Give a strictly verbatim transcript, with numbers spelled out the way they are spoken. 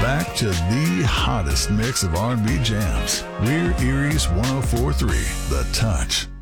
back to the hottest mix of R and B jams. We're Erie's one oh four point three, The Touch.